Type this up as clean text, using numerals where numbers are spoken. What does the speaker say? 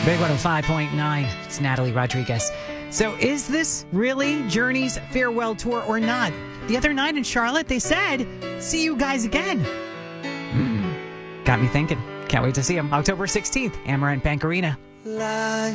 Big 105.9. It's Natalie Rodriguez. So is this really Journey's farewell tour or not? The other night in Charlotte, they said, see you guys again. Got me thinking. Can't wait to see them. October 16th, Amarant Bank Arena.